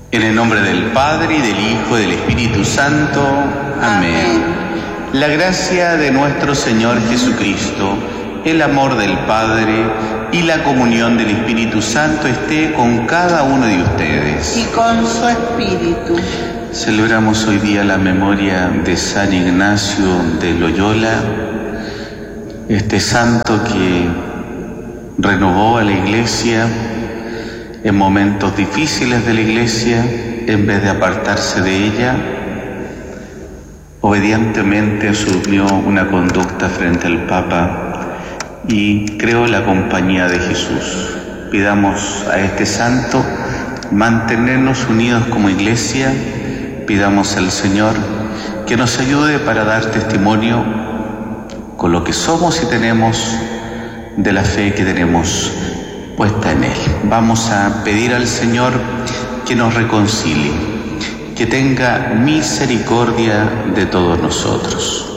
En el nombre del Padre, y del Hijo, y del Espíritu Santo. Amén. La gracia de nuestro Señor Jesucristo, el amor del Padre y la comunión del Espíritu Santo esté con cada uno de ustedes. Y con su espíritu. Celebramos hoy día la memoria de San Ignacio de Loyola, este santo que renovó a la Iglesia en momentos difíciles de la Iglesia. En vez de apartarse de ella, obedientemente asumió una conducta frente al Papa y creó la Compañía de Jesús. Pidamos a este santo mantenernos unidos como Iglesia. Pidamos al Señor que nos ayude para dar testimonio con lo que somos y tenemos de la fe que tenemos puesta en Él. Vamos a pedir al Señor que nos reconcilie, que tenga misericordia de todos nosotros.